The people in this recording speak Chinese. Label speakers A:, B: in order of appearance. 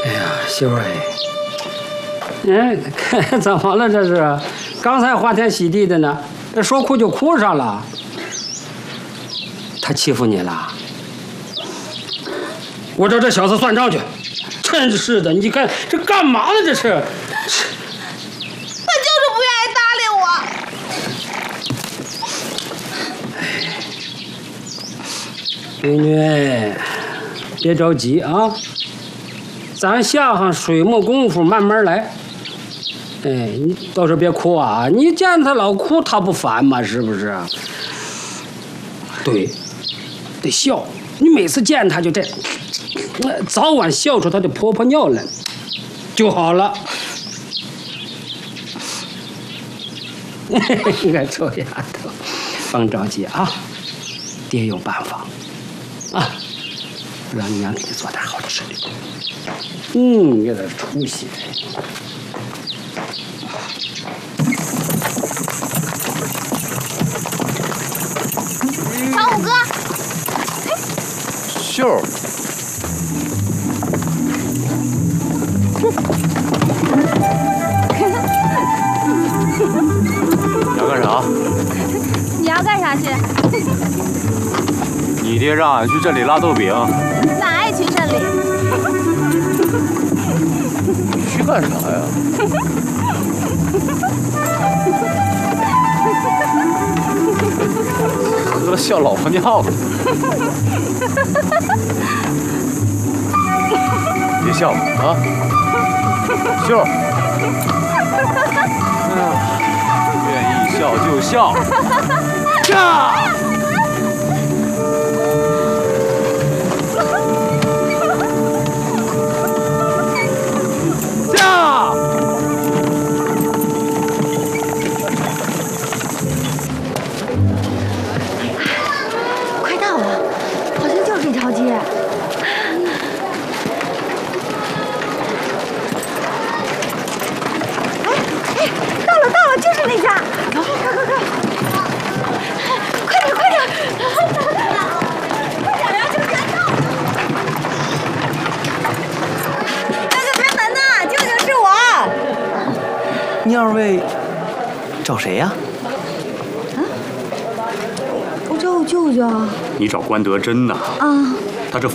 A: 哎呀，秀儿哎，怎么了这是？刚才花天喜地的呢，这说哭就哭上了。他欺负你了？我找这小子算账去。真是的，你看这干嘛呢？这是。他
B: 就是不愿意搭理
A: 我。闺女，别着急啊，咱下上水磨功夫，慢慢来。哎，你到时候别哭啊！你见他老哭，他不烦吗？是不是？对，得笑。你每次见他就这，早晚笑出他的婆婆尿来，就好了。你看臭丫头，甭着急啊，爹有办法啊，让你娘给你做点好吃的。有点出息。
B: 小虎哥，
C: 秀儿，你要干啥？
B: 你要干啥去？
C: 你爹让俺去镇里拉豆饼。
B: 咱也去镇里。
C: 去干啥呀？喝了笑老婆尿了。别笑了啊，秀儿。愿意笑就笑。呀！
B: 快到了，好像就是这条街。哎，到了，就是那家。走，快！快点！快点呀，就快到了。大哥开门呐，舅舅是我。
D: 你二位找谁呀？
B: 我找我舅舅。
E: 你找关德珍呐？
B: 啊。